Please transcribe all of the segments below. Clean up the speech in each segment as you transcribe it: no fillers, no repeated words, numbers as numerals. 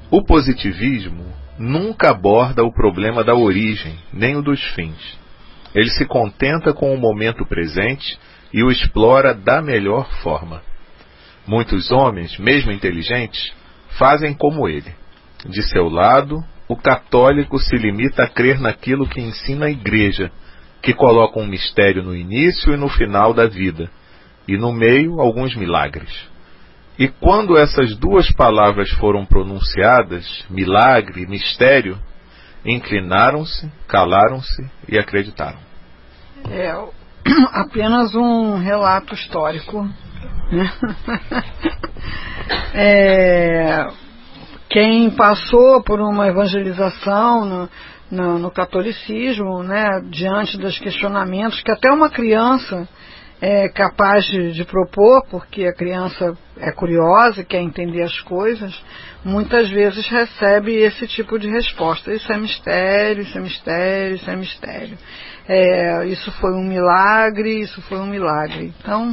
O positivismo nunca aborda o problema da origem, nem o dos fins. Ele se contenta com o momento presente e o explora da melhor forma. Muitos homens, mesmo inteligentes, fazem como ele. De seu lado, o católico se limita a crer naquilo que ensina a Igreja, que coloca um mistério no início e no final da vida, e no meio alguns milagres. E quando essas duas palavras foram pronunciadas, milagre e mistério, inclinaram-se, calaram-se e acreditaram. É apenas um relato histórico, né? Quem passou por uma evangelização no catolicismo, né, diante dos questionamentos que até uma criança é capaz de propor, porque a criança é curiosa, quer entender as coisas, muitas vezes recebe esse tipo de resposta. Isso é mistério, isso é mistério, isso é mistério. Isso foi um milagre, isso foi um milagre. Então,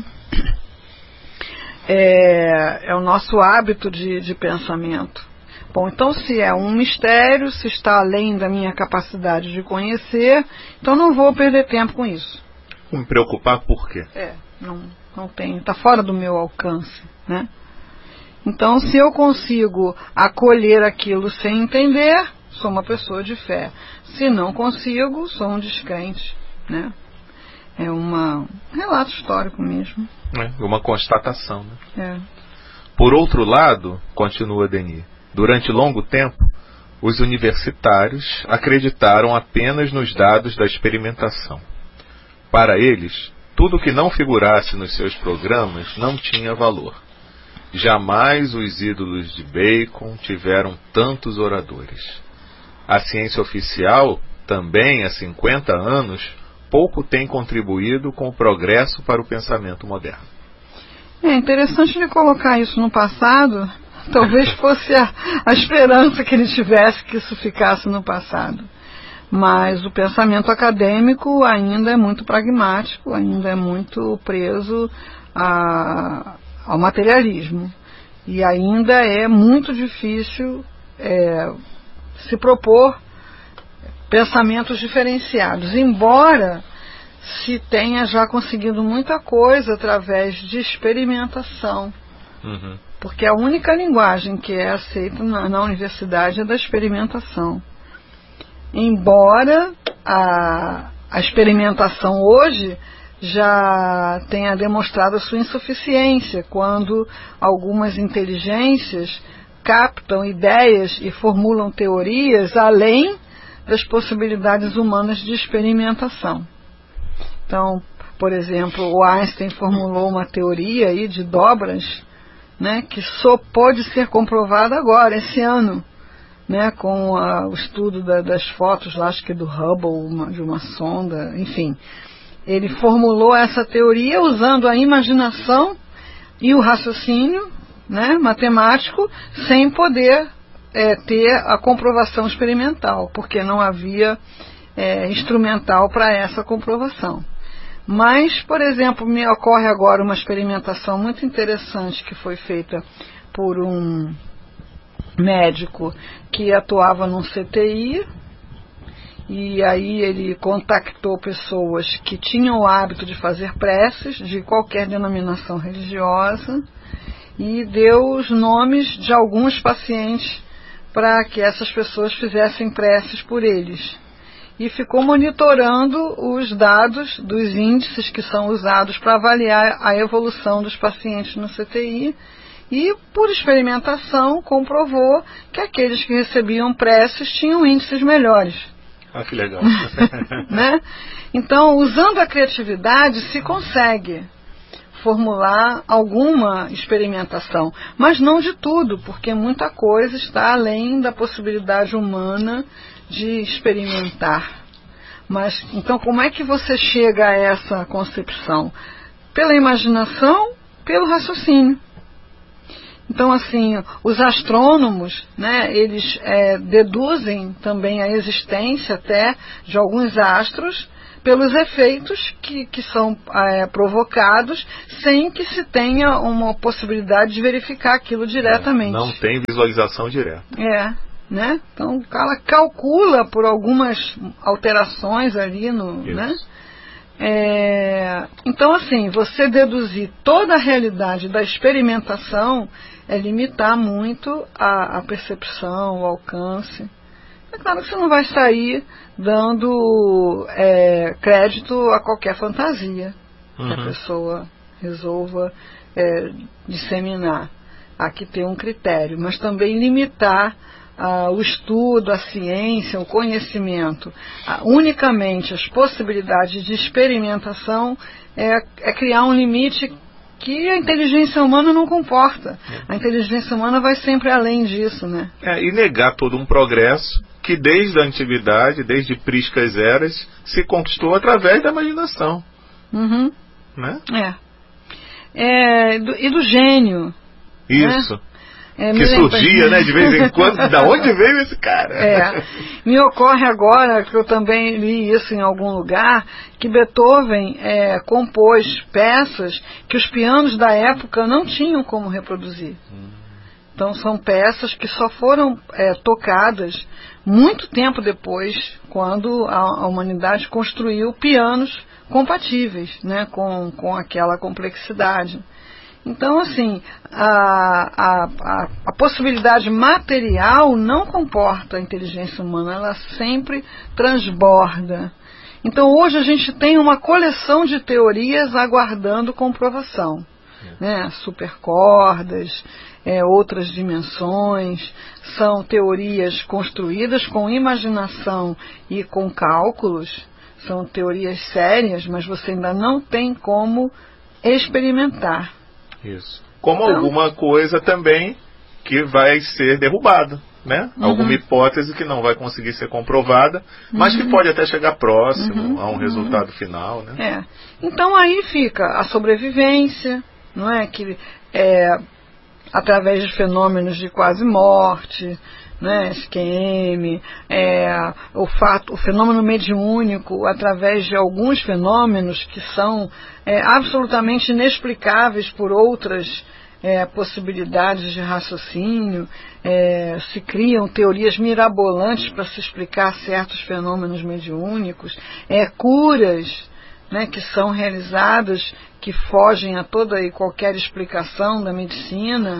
é o nosso hábito de pensamento. Bom, então se é um mistério, se está além da minha capacidade de conhecer, então não vou perder tempo com isso. Me preocupar por quê? Não tenho, está fora do meu alcance, né? Então, se eu consigo acolher aquilo sem entender, sou uma pessoa de fé. Se não consigo, sou um descrente, né? É um relato histórico mesmo. Uma constatação, né? Por outro lado, continua Denis, durante longo tempo, os universitários acreditaram apenas nos dados da experimentação. Para eles, tudo que não figurasse nos seus programas não tinha valor. Jamais os ídolos de Bacon tiveram tantos oradores. A ciência oficial, também há 50 anos, pouco tem contribuído com o progresso para o pensamento moderno. É interessante ele colocar isso no passado. Talvez fosse a esperança que ele tivesse que isso ficasse no passado. Mas o pensamento acadêmico ainda é muito pragmático, ainda é muito preso ao materialismo. E ainda é muito difícil se propor pensamentos diferenciados, embora se tenha já conseguido muita coisa através de experimentação. Porque a única linguagem que é aceita na universidade é da experimentação. Embora a experimentação hoje já tenha demonstrado a sua insuficiência, quando algumas inteligências captam ideias e formulam teorias além das possibilidades humanas de experimentação. Então, por exemplo, o Einstein formulou uma teoria aí de dobras, né, que só pode ser comprovada agora, esse ano, né, com o estudo das fotos, lá, acho que do Hubble, de uma sonda, enfim. Ele formulou essa teoria usando a imaginação e o raciocínio, né, matemático, sem poder ter a comprovação experimental, porque não havia instrumental para essa comprovação. Mas, por exemplo, me ocorre agora uma experimentação muito interessante que foi feita por um médico que atuava num CTI, e aí ele contactou pessoas que tinham o hábito de fazer preces de qualquer denominação religiosa e deu os nomes de alguns pacientes para que essas pessoas fizessem preces por eles. E ficou monitorando os dados dos índices que são usados para avaliar a evolução dos pacientes no CTI e, por experimentação, comprovou que aqueles que recebiam preces tinham índices melhores. Ah, que legal. Né? Então, usando a criatividade, se consegue formular alguma experimentação, mas não de tudo, porque muita coisa está além da possibilidade humana de experimentar. Mas, então, como é que você chega a essa concepção? Pela imaginação, pelo raciocínio. Então, assim, os astrônomos, né, eles deduzem também a existência até de alguns astros pelos efeitos que são provocados sem que se tenha uma possibilidade de verificar aquilo diretamente. Não tem visualização direta. Né? Então, ela calcula por algumas alterações ali né? Então, assim, você deduzir toda a realidade da experimentação é limitar muito a percepção, o alcance. É claro que você não vai sair dando crédito a qualquer fantasia que a pessoa resolva disseminar. Há que ter um critério, mas também limitar o estudo, a ciência, o conhecimento, unicamente as possibilidades de experimentação é criar um limite que a inteligência humana não comporta. A inteligência humana vai sempre além disso, né? E negar todo um progresso que desde a antiguidade, desde priscas eras, se conquistou através da imaginação. Né? E do gênio. Isso. Né? Que surgia, né, de vez em quando. Da onde veio esse cara? Me ocorre agora, que eu também li isso em algum lugar, que Beethoven compôs peças que os pianos da época não tinham como reproduzir. Então são peças que só foram tocadas muito tempo depois, quando a humanidade construiu pianos compatíveis, né, com aquela complexidade. Então, assim, a possibilidade material não comporta a inteligência humana, ela sempre transborda. Então, hoje a gente tem uma coleção de teorias aguardando comprovação. Né? Supercordas, outras dimensões, são teorias construídas com imaginação e com cálculos, são teorias sérias, mas você ainda não tem como experimentar. Isso. Como alguma coisa também que vai ser derrubada, né? Alguma hipótese que não vai conseguir ser comprovada, mas que pode até chegar próximo a um resultado final, né? Então aí fica a sobrevivência, não é? Que através de fenômenos de quase morte, né, SQM, o fenômeno mediúnico, através de alguns fenômenos que são absolutamente inexplicáveis por outras possibilidades de raciocínio, se criam teorias mirabolantes para se explicar certos fenômenos mediúnicos, curas, né, que são realizadas, que fogem a toda e qualquer explicação da medicina.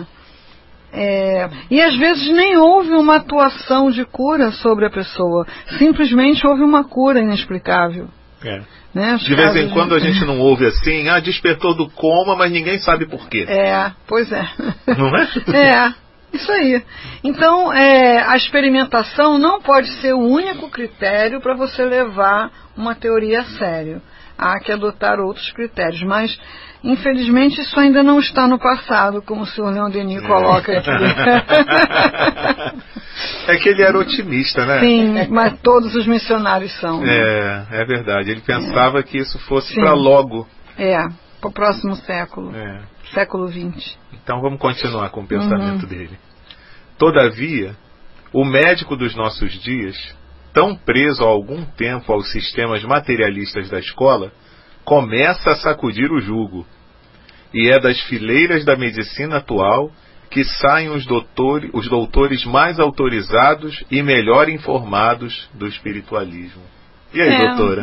E às vezes nem houve uma atuação de cura sobre a pessoa, simplesmente houve uma cura inexplicável. Né? De vez em quando a gente não ouve assim, despertou do coma, mas ninguém sabe por quê. Pois é. Não é? Isso aí. Então, a experimentação não pode ser o único critério para você levar uma teoria a sério. Há que adotar outros critérios, mas infelizmente isso ainda não está no passado, como o senhor Leon Denis coloca aqui. É que ele era otimista, né? Sim, mas todos os missionários são. É verdade. Ele pensava que isso fosse para logo. Para o próximo século. Século XX. Então vamos continuar com o pensamento dele. Todavia, o médico dos nossos dias, tão preso há algum tempo aos sistemas materialistas da escola, começa a sacudir o jugo. E é das fileiras da medicina atual que saem os doutores mais autorizados e melhor informados do espiritualismo. E aí, doutora?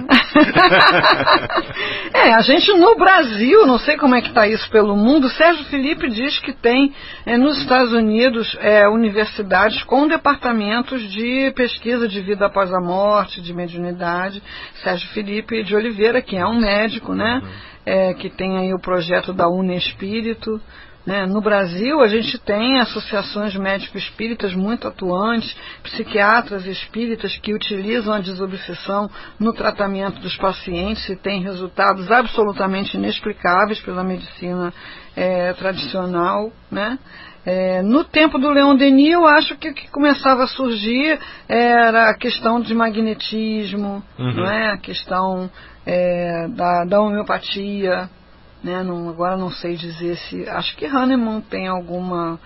A gente no Brasil, não sei como é que está isso pelo mundo, Sérgio Felipe diz que tem nos Estados Unidos universidades com departamentos de pesquisa de vida após a morte, de mediunidade. Sérgio Felipe de Oliveira, que é um médico, né? Que tem aí o projeto da Unespírito. Né? No Brasil, a gente tem associações médico-espíritas muito atuantes, psiquiatras espíritas que utilizam a desobsessão no tratamento dos pacientes e têm resultados absolutamente inexplicáveis pela medicina tradicional. Né? No tempo do Leon Denis, eu acho que o que começava a surgir era a questão de magnetismo, não é? A questão da homeopatia. Né? Agora não sei dizer se... Acho que Hahnemann tem alguma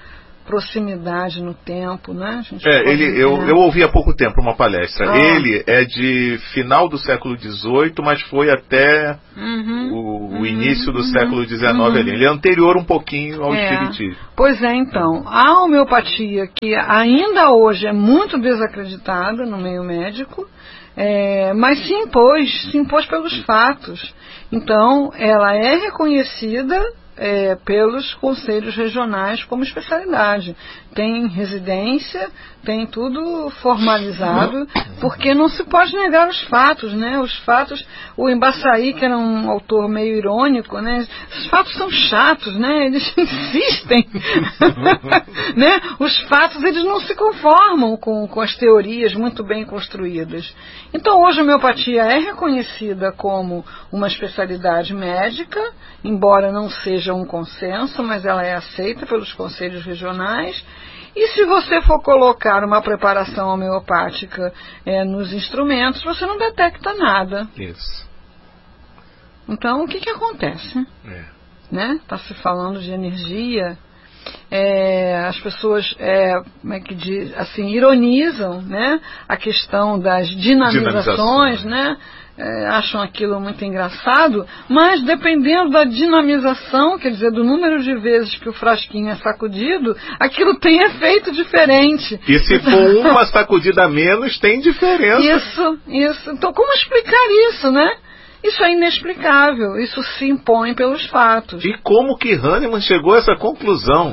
proximidade no tempo, né? Eu ouvi há pouco tempo uma palestra. Ele é de final do século XVIII, mas foi até o início do século XIX ali. Ele é anterior um pouquinho ao espiritismo. Pois é, então. A homeopatia, que ainda hoje é muito desacreditada no meio médico, mas se impôs pelos fatos. Então, ela é reconhecida pelos conselhos regionais como especialidade. Tem residência, tem tudo formalizado, porque não se pode negar os fatos, né? Os fatos, o Embaçaí, que era um autor meio irônico, né? Os fatos são chatos, né? Eles insistem, né? Os fatos, eles não se conformam com as teorias muito bem construídas. Então, hoje a homeopatia é reconhecida como uma especialidade médica, embora não seja um consenso, mas ela é aceita pelos conselhos regionais. E se você for colocar uma preparação homeopática nos instrumentos, você não detecta nada. Isso. Então, o que acontece? Né? Está se falando de energia. As pessoas, como é que diz, assim, ironizam, né, a questão das dinamizações, né? Acham aquilo muito engraçado, mas dependendo da dinamização, quer dizer, do número de vezes que o frasquinho é sacudido, aquilo tem efeito diferente. E se for uma sacudida a menos, tem diferença. Isso. Então, como explicar isso, né? Isso é inexplicável, isso se impõe pelos fatos. E como que Hahnemann chegou a essa conclusão?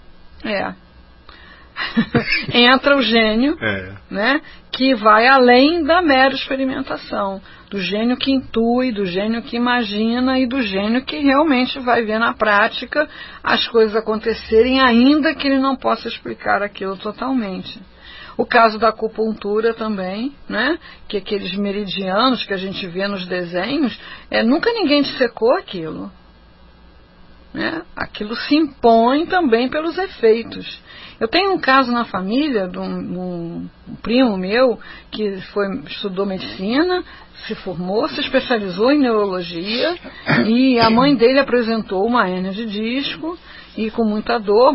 Entra o gênio, né, que vai além da mera experimentação, do gênio que intui, do gênio que imagina e do gênio que realmente vai ver na prática as coisas acontecerem, ainda que ele não possa explicar aquilo totalmente. O caso da acupuntura também, né, que aqueles meridianos que a gente vê nos desenhos, nunca ninguém dissecou aquilo. Né? Aquilo se impõe também pelos efeitos. Eu tenho um caso na família de um primo meu que estudou medicina, se formou, se especializou em neurologia, e a mãe dele apresentou uma hérnia de disco, e com muita dor,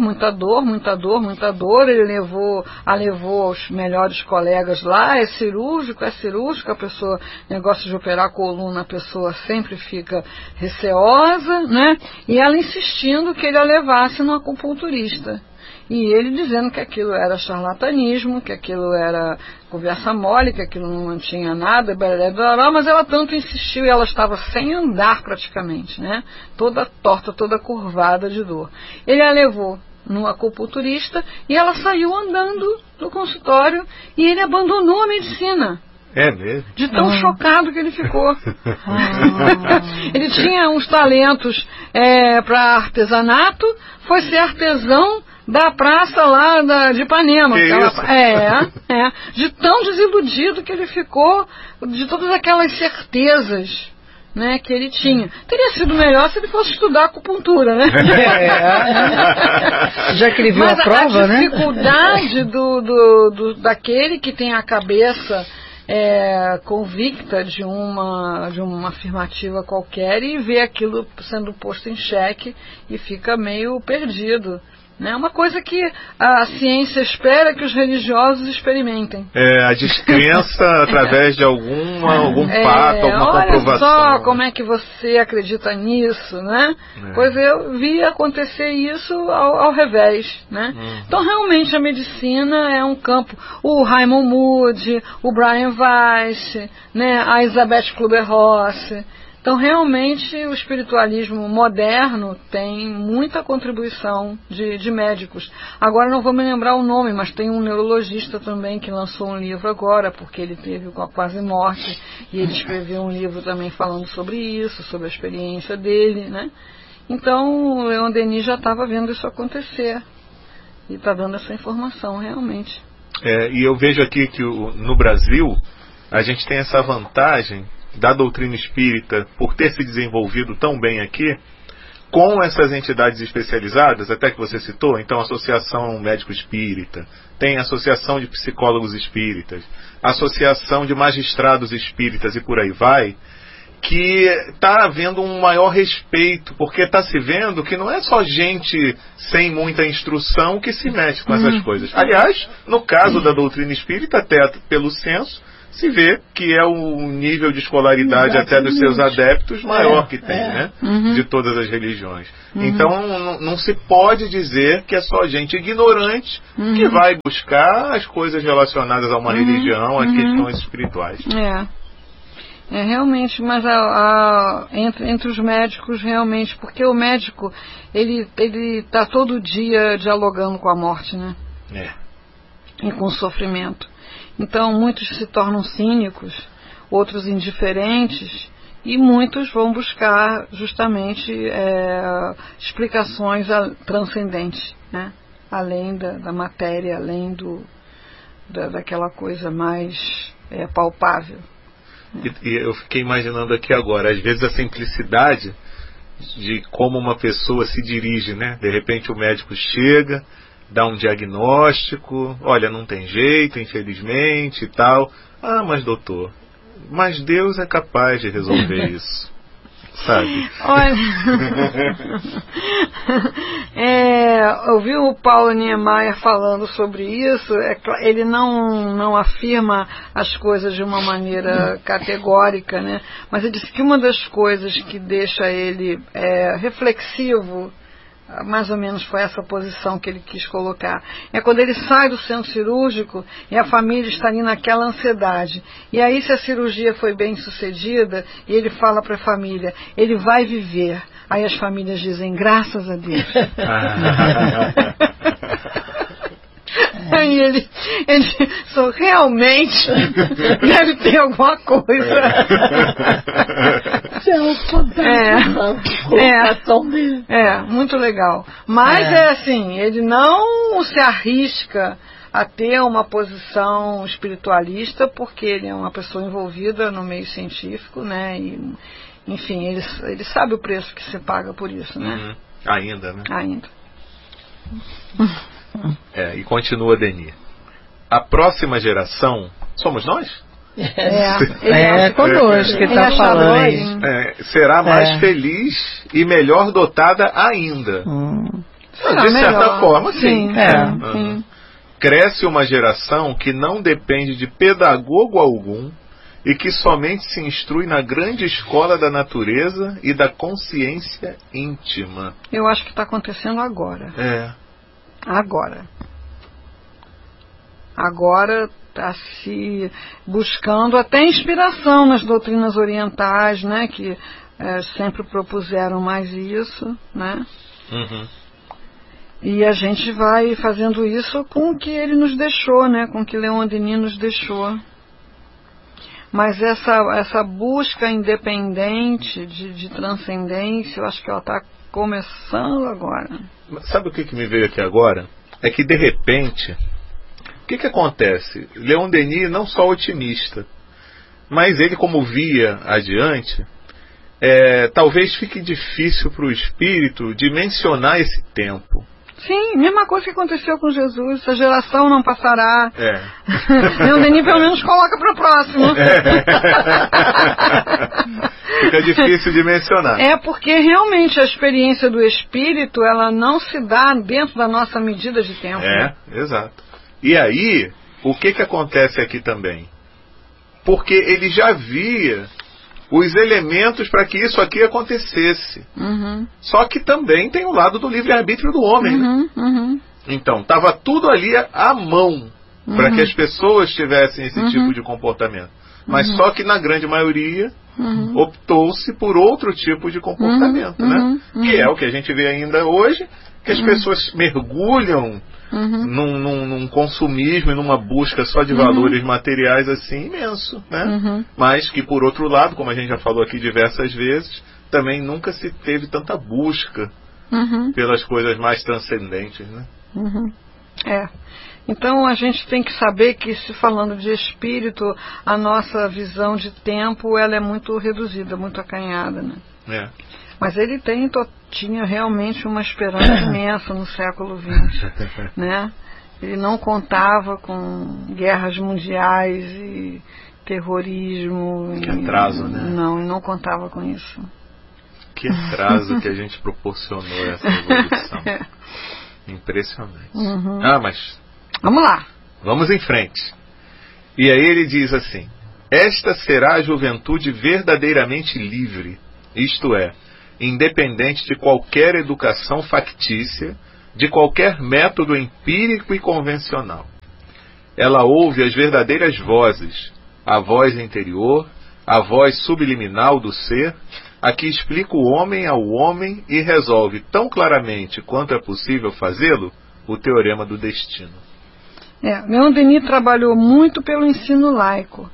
ele a levou aos melhores colegas lá, é cirúrgico, a pessoa, negócio de operar a coluna, a pessoa sempre fica receosa, né? E ela insistindo que ele a levasse no acupunturista. E ele dizendo que aquilo era charlatanismo, que aquilo era conversa mole, que aquilo não tinha nada, mas ela tanto insistiu e ela estava sem andar praticamente, né? Toda torta, toda curvada de dor. Ele a levou no acupunturista e ela saiu andando do consultório e ele abandonou a medicina. É mesmo? De tão chocado que ele ficou. Ele tinha uns talentos para artesanato, foi ser artesão da praça lá de Ipanema. De tão desiludido que ele ficou, de todas aquelas certezas, né, que ele tinha. Teria sido melhor se ele fosse estudar acupuntura, né? Já que ele viu a prova, né? A dificuldade daquele que tem a cabeça convicta de uma afirmativa qualquer e vê aquilo sendo posto em xeque e fica meio perdido. É uma coisa que a ciência espera que os religiosos experimentem. A descrença através de algum fato, alguma comprovação. Olha só como é que você acredita nisso, né? Pois eu vi acontecer isso ao revés, né? Então, realmente, a medicina é um campo. O Raymond Moody, o Brian Weiss, né? A Elizabeth Kübler-Ross. Então, realmente, o espiritualismo moderno tem muita contribuição de médicos. Agora, não vou me lembrar o nome, mas tem um neurologista também que lançou um livro agora, porque ele teve quase morte, e ele escreveu um livro também falando sobre isso, sobre a experiência dele, né? Então, o Leon Denis já estava vendo isso acontecer, e está dando essa informação, realmente. E eu vejo aqui que no Brasil, a gente tem essa vantagem da doutrina espírita, por ter se desenvolvido tão bem aqui, com essas entidades especializadas, até que você citou, então a Associação Médico Espírita, tem a Associação de Psicólogos Espíritas, a Associação de Magistrados Espíritas e por aí vai, que está havendo um maior respeito, porque está se vendo que não é só gente sem muita instrução que se mete com essas coisas. Aliás, no caso da doutrina espírita, até pelo censo, se vê que é o nível de escolaridade até dos seus adeptos maior que tem, né? De todas as religiões. Então não se pode dizer que é só gente ignorante que vai buscar as coisas relacionadas a uma religião, a questões espirituais. Realmente, mas entre os médicos, realmente, porque o médico, ele está todo dia dialogando com a morte, né? E com o sofrimento. Então, muitos se tornam cínicos, outros indiferentes, e muitos vão buscar justamente explicações transcendentes, né? Além da matéria, além daquela coisa mais palpável. E eu fiquei imaginando aqui agora, às vezes a simplicidade de como uma pessoa se dirige, né? De repente o médico chega, dá um diagnóstico, olha, não tem jeito, infelizmente e tal. Ah, mas doutor, mas Deus é capaz de resolver isso. Sabe? Olha, eu vi o Paulo Niemeyer falando sobre isso. Ele não afirma as coisas de uma maneira categórica, né? Mas ele disse que uma das coisas que deixa ele reflexivo, mais ou menos foi essa posição que ele quis colocar, é quando ele sai do centro cirúrgico e a família está ali naquela ansiedade. E aí, se a cirurgia foi bem sucedida, e ele fala para a família, ele vai viver. Aí as famílias dizem, graças a Deus. Aí ele realmente deve ter alguma coisa. Muito legal. Mas assim, ele não se arrisca a ter uma posição espiritualista, porque ele é uma pessoa envolvida no meio científico, né? E, enfim, ele sabe o preço que se paga por isso, né? Ainda, né? Ainda. E continua Denis. A próxima geração somos nós? Conosco que está falando aí. Será mais feliz e melhor dotada ainda. De certa forma, sim. Cresce uma geração que não depende de pedagogo algum e que somente se instrui na grande escola da natureza e da consciência íntima. Eu acho que está acontecendo agora. Agora está se buscando até inspiração nas doutrinas orientais, né, que sempre propuseram mais isso, né? E a gente vai fazendo isso com o que ele nos deixou, né, com o que Leon Denis nos deixou. Mas essa busca independente de transcendência, eu acho que ela está começando agora. Sabe o que me veio aqui agora? É que, de repente, o que acontece? Leon Denis não só otimista, mas ele, como via adiante, talvez fique difícil para o espírito dimensionar esse tempo. Sim, mesma coisa que aconteceu com Jesus. Essa geração não passará. Leon Denis pelo menos coloca para o próximo. Fica difícil de mencionar. Porque realmente a experiência do espírito, ela não se dá dentro da nossa medida de tempo. Exato. E aí, o que acontece aqui também? Porque ele já via os elementos para que isso aqui acontecesse. Só que também tem o lado do livre-arbítrio do homem. Né? Então, estava tudo ali à mão para que as pessoas tivessem esse tipo de comportamento. Mas só que na grande maioria optou-se por outro tipo de comportamento, né? Que é o que a gente vê ainda hoje, que as pessoas mergulham num consumismo e numa busca só de valores materiais assim imenso, né? Mas que, por outro lado, como a gente já falou aqui diversas vezes, também nunca se teve tanta busca pelas coisas mais transcendentes, né? Então a gente tem que saber que, se falando de espírito, a nossa visão de tempo ela é muito reduzida, muito acanhada, né? Mas ele tinha realmente uma esperança imensa no século XX, né? Ele não contava com guerras mundiais terrorismo. Que atraso, né? Não contava com isso. Que atraso que a gente proporcionou essa evolução. Impressionante. Mas... Vamos lá. Vamos em frente. E aí ele diz assim: esta será a juventude verdadeiramente livre, isto é, independente de qualquer educação factícia, de qualquer método empírico e convencional. Ela ouve as verdadeiras vozes, a voz interior, a voz subliminal do ser, a que explica o homem ao homem e resolve tão claramente quanto é possível fazê-lo o teorema do destino. Leon Denis trabalhou muito pelo ensino laico,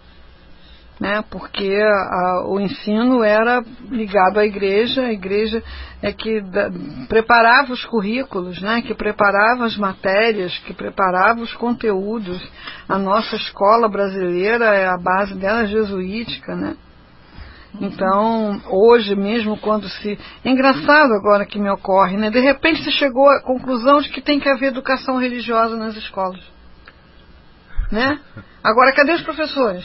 né? Porque o ensino era ligado à igreja, a igreja é que preparava os currículos, né? Que preparava as matérias, que preparava os conteúdos. A nossa escola brasileira, a base dela é jesuítica, né? Então, hoje mesmo, quando se... É engraçado agora que me ocorre, né? De repente se chegou à conclusão de que tem que haver educação religiosa nas escolas, né? Agora, cadê os professores?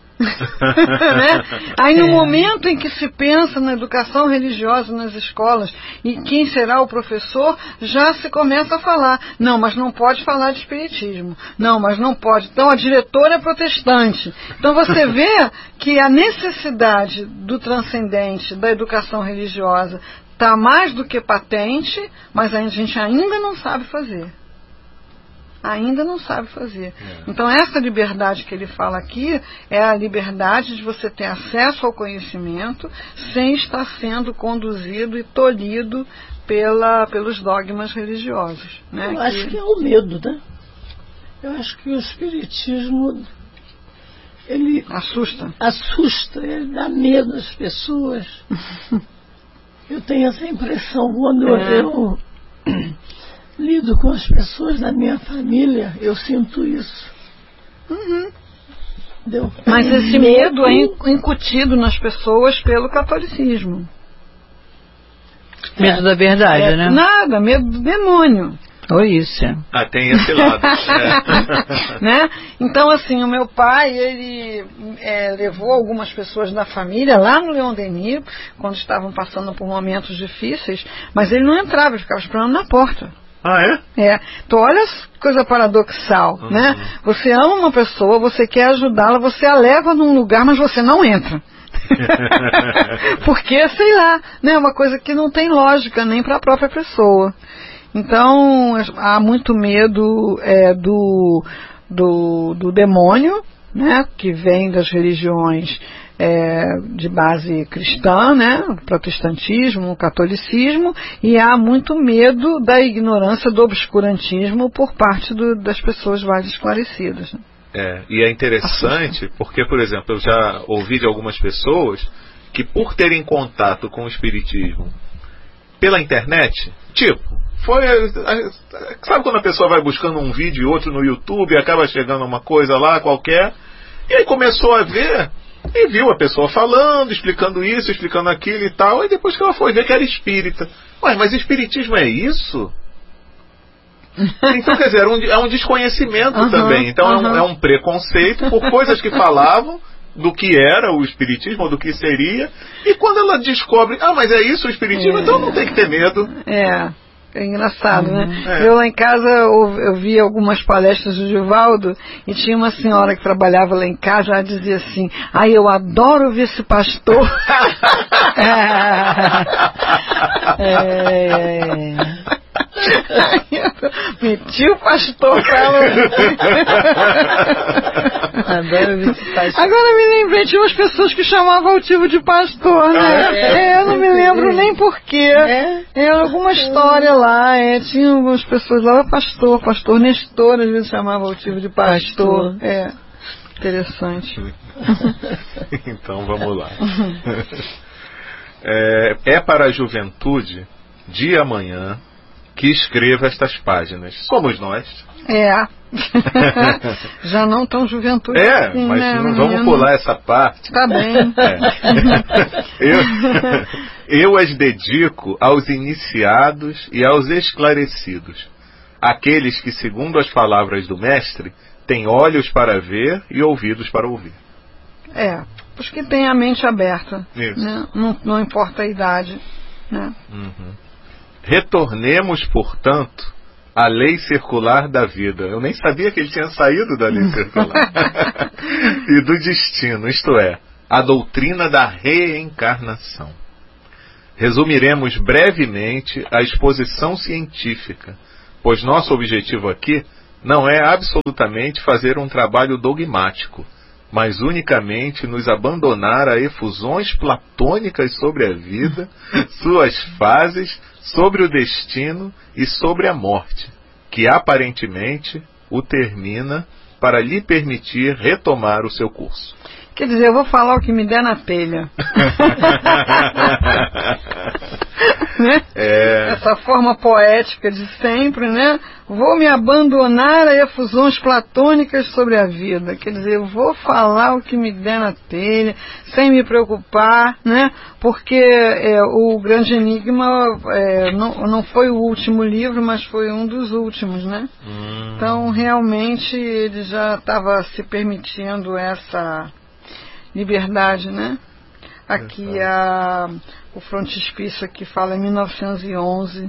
Né? Aí no momento em que se pensa na educação religiosa nas escolas e quem será o professor, já se começa a falar, não, mas não pode falar de espiritismo, não, mas não pode, então a diretora é protestante. Então você vê que a necessidade do transcendente, da educação religiosa, está mais do que patente, mas a gente ainda não sabe fazer. Ainda não sabe fazer. Então essa liberdade que ele fala aqui é a liberdade de você ter acesso ao conhecimento sem estar sendo conduzido e tolhido pelos dogmas religiosos, né? Eu acho que é o medo, né? Eu acho que o espiritismo, ele assusta, ele dá medo às pessoas. Eu tenho essa impressão quando eu lido com as pessoas da minha família, eu sinto isso. Mas esse medo é incutido nas pessoas pelo catolicismo. Medo da verdade, né? Nada, medo do demônio. Ou isso. Tem esse lado. Né? Então, assim, o meu pai, ele levou algumas pessoas da família lá no Leon Denis, quando estavam passando por momentos difíceis, mas ele não entrava, ele ficava esperando na porta. Então olha que coisa paradoxal, né? Você ama uma pessoa, você quer ajudá-la, você a leva num lugar, mas você não entra. Porque, sei lá, né? Uma coisa que não tem lógica nem para a própria pessoa. Então há muito medo do demônio, né? Que vem das religiões de base cristã, né? O protestantismo, o catolicismo, e há muito medo da ignorância, do obscurantismo por parte das pessoas mais esclarecidas, né? E é interessante porque, por exemplo, eu já ouvi de algumas pessoas que, por terem contato com o espiritismo pela internet, sabe quando a pessoa vai buscando um vídeo e outro no YouTube e acaba chegando a uma coisa lá qualquer, e aí começou a ver e viu a pessoa falando, explicando isso, explicando aquilo e tal, e depois que ela foi ver que era espírita. Mas espiritismo é isso? Então, quer dizer, é um desconhecimento também. Então é um preconceito por coisas que falavam do que era o espiritismo, ou do que seria, e quando ela descobre, mas é isso o espiritismo, então não tem que ter medo. É engraçado, né? Eu lá em casa eu vi algumas palestras do Divaldo e tinha uma senhora que trabalhava lá em casa, ela dizia assim, eu adoro ver esse pastor. Meti o pastor pra ela. Adoro ver esse pastor. Agora me lembrei, tinha umas pessoas que chamavam o Altivo de pastor, né? Eu não me lembro nem porquê. Alguma história lá, tinha algumas pessoas lá, pastor Nestor, às vezes chamava o Altivo de pastor. Interessante. Então vamos lá. Para a juventude de amanhã que escreva estas páginas. Somos nós. Já não tão juventude assim, mas né? Não vamos pular essa parte. Tá bem. Eu as dedico aos iniciados e aos esclarecidos, aqueles que, segundo as palavras do mestre, têm olhos para ver e ouvidos para ouvir. os que têm a mente aberta. Isso. Né? Não importa a idade. Né? Retornemos, portanto, à lei circular da vida. Eu nem sabia que ele tinha saído da lei circular. E do destino, isto é, a doutrina da reencarnação. Resumiremos brevemente a exposição científica, pois nosso objetivo aqui não é absolutamente fazer um trabalho dogmático, mas unicamente nos abandonar a efusões platônicas sobre a vida, suas fases, sobre o destino e sobre a morte, que aparentemente o termina para lhe permitir retomar o seu curso. Quer dizer, eu vou falar o que me der na telha. Né? Essa forma poética de sempre, né? Vou me abandonar a efusões platônicas sobre a vida. Quer dizer, eu vou falar o que me der na telha, sem me preocupar, né? Porque o Grande Enigma não foi o último livro, mas foi um dos últimos, né? Então, realmente, ele já estava se permitindo essa liberdade, né? Aqui o frontispício aqui fala em 1911.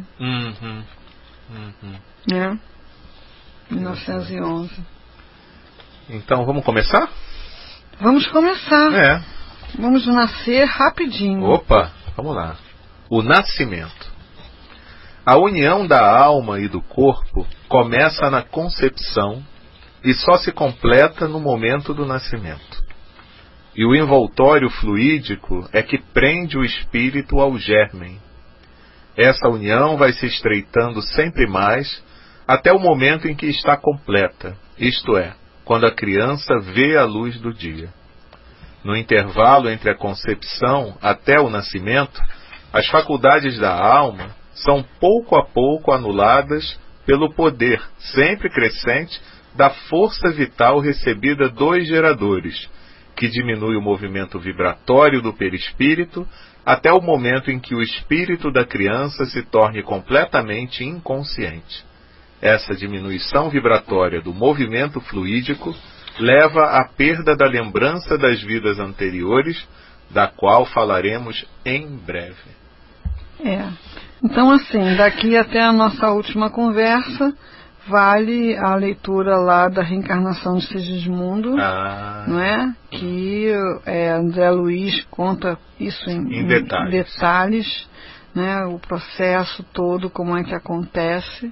Né? 1911. Então, vamos começar? Vamos começar. Vamos nascer rapidinho. Opa, vamos lá. O nascimento. A união da alma e do corpo começa na concepção e só se completa no momento do nascimento. E o envoltório fluídico é que prende o espírito ao germen. Essa união vai se estreitando sempre mais até o momento em que está completa, isto é, quando a criança vê a luz do dia. No intervalo entre a concepção até o nascimento, as faculdades da alma são pouco a pouco anuladas pelo poder sempre crescente da força vital recebida dos geradores, que diminui o movimento vibratório do perispírito até o momento em que o espírito da criança se torne completamente inconsciente. Essa diminuição vibratória do movimento fluídico leva à perda da lembrança das vidas anteriores, da qual falaremos em breve. Então, assim, daqui até a nossa última conversa, vale a leitura lá da Reencarnação de Sigismundo, não é? Que André Luiz conta isso em detalhes, né? O processo todo, como é que acontece.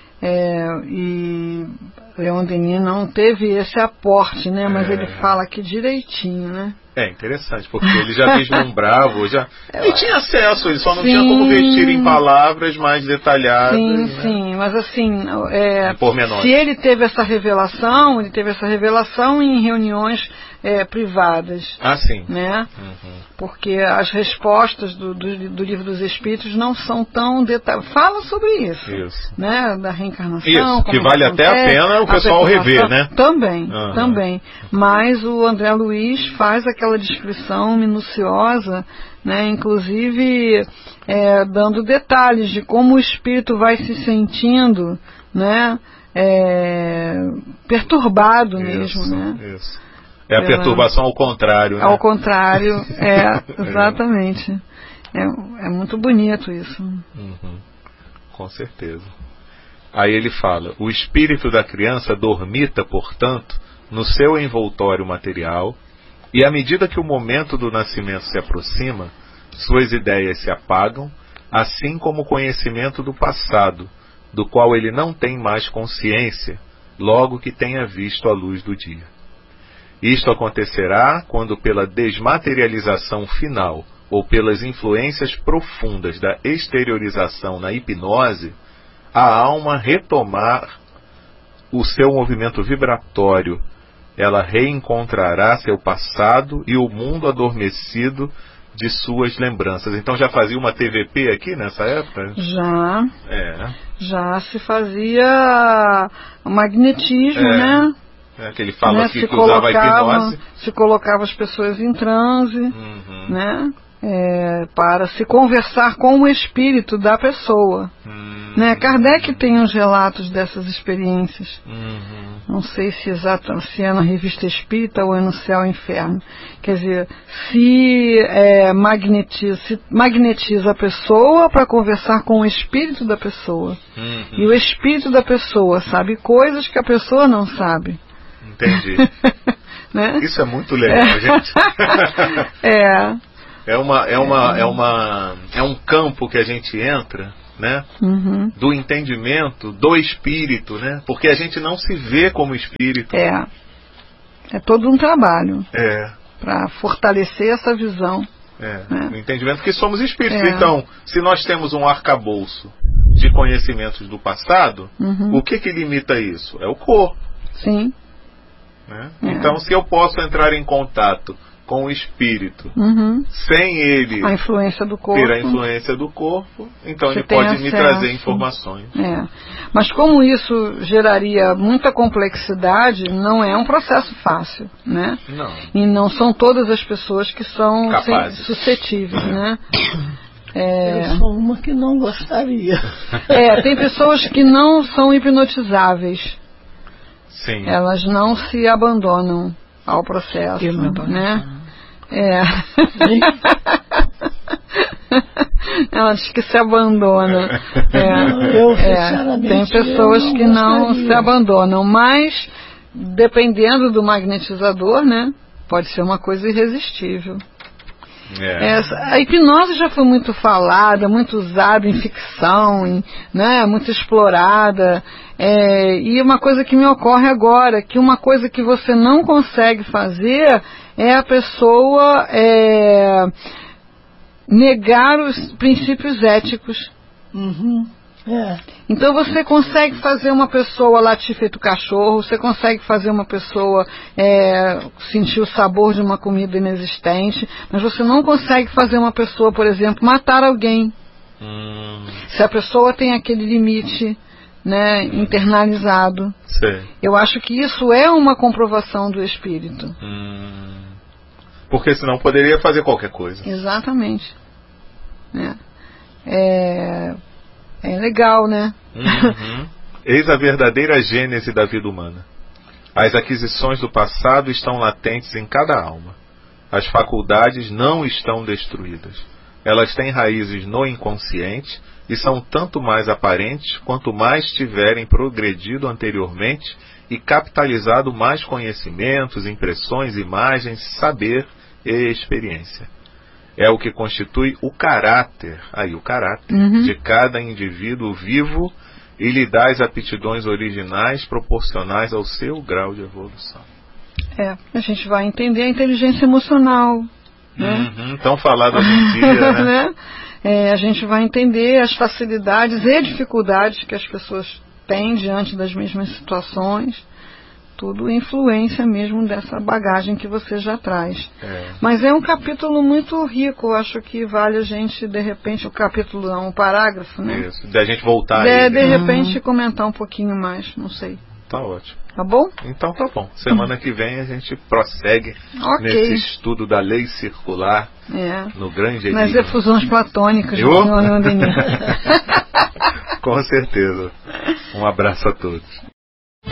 E Leon Denis não teve esse aporte, né? Mas ele fala aqui direitinho, né? Interessante, porque ele já vislumbrava, ele tinha acesso, ele só não tinha como vestir em palavras mais detalhadas. Sim, mas assim, se ele teve essa revelação, em reuniões privadas. Sim. Né? Porque as respostas do Livro dos Espíritos não são tão detalhadas. Fala sobre isso. Né? Da reencarnação. Isso, que vale até a pena o pessoal rever, né? Também. Mas o André Luiz faz aquela descrição minuciosa, né? Inclusive dando detalhes de como o espírito vai se sentindo, né? Perturbado mesmo, né? Isso. A perturbação ao contrário, né? Ao contrário, exatamente. É muito bonito isso. Com certeza. Aí ele fala: o espírito da criança dormita, portanto, no seu envoltório material, e à medida que o momento do nascimento se aproxima, suas ideias se apagam, assim como o conhecimento do passado, do qual ele não tem mais consciência, logo que tenha visto a luz do dia. Isto acontecerá quando, pela desmaterialização final ou pelas influências profundas da exteriorização na hipnose, a alma retomar o seu movimento vibratório. Ela reencontrará seu passado e o mundo adormecido de suas lembranças. Então já fazia uma TVP aqui nessa época? Já se fazia magnetismo, né? Que ele fala aqui que usava a hipnose. Se colocava as pessoas em transe, né? para se conversar com o espírito da pessoa. Né? Kardec tem uns relatos dessas experiências. Não sei se é na Revista Espírita ou é no Céu e Inferno. Quer dizer, se magnetiza a pessoa para conversar com o espírito da pessoa. E o espírito da pessoa sabe coisas que a pessoa não sabe. Entendi. Né? Isso é muito legal, gente. É um campo que a gente entra, né? Do entendimento do espírito, né? Porque a gente não se vê como espírito. É todo um trabalho para fortalecer essa visão. O entendimento que somos espíritos. Então, se nós temos um arcabouço de conhecimentos do passado, o que limita isso? É o corpo. Sim. Né? Então, se eu posso entrar em contato com o espírito sem ele a influência do corpo, ter a influência do corpo, então ele pode me trazer informações. Mas como isso geraria muita complexidade, não é um processo fácil, né? Não. E não são todas as pessoas que são suscetíveis, né? Eu sou uma que não gostaria. Tem pessoas que não são hipnotizáveis. Sim. Elas não se abandonam ao processo, né? Ela diz que se abandona. Tem pessoas que não se abandonam, mas dependendo do magnetizador, né? Pode ser uma coisa irresistível. A hipnose já foi muito falada, muito usada em ficção, né, muito explorada. E uma coisa que me ocorre agora, que uma coisa que você não consegue fazer é a pessoa negar os princípios éticos. Então você consegue fazer uma pessoa latir feito cachorro, você consegue fazer uma pessoa sentir o sabor de uma comida inexistente, mas você não consegue fazer uma pessoa, por exemplo, matar alguém. Se a pessoa tem aquele limite, né, internalizado. Eu acho que isso é uma comprovação do espírito. Porque senão poderia fazer qualquer coisa. Exatamente. É legal, né? Eis a verdadeira gênese da vida humana. As aquisições do passado estão latentes em cada alma. As faculdades não estão destruídas. Elas têm raízes no inconsciente e são tanto mais aparentes quanto mais tiverem progredido anteriormente e capitalizado mais conhecimentos, impressões, imagens, saber e experiência. É o que constitui o caráter de cada indivíduo vivo e lhe dá as aptidões originais proporcionais ao seu grau de evolução. A gente vai entender a inteligência emocional. Né? Tão falado hoje em dia, né? A gente vai entender as facilidades e dificuldades que as pessoas têm diante das mesmas situações. Tudo influência mesmo dessa bagagem que você já traz. Mas é um capítulo muito rico. Acho que vale a gente, de repente, o capítulo é um parágrafo, né? Isso, da gente voltar de repente comentar um pouquinho mais, não sei. Tá ótimo. Tá bom? Então tá bom. Semana que vem a gente prossegue nesse estudo da lei circular no grande enigma. Nas efusões platônicas. Com certeza. Um abraço a todos.